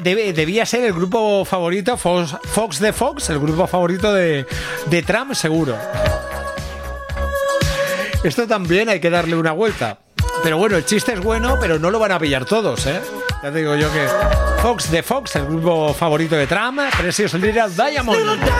debía ser el grupo favorito, Fox de Fox, el grupo favorito de Trump, seguro. Esto también hay que darle una vuelta. Pero bueno, el chiste es bueno, pero no lo van a pillar todos, ¿eh? Ya te digo yo que Fox de Fox, el grupo favorito de Trump, Precious Little Diamond.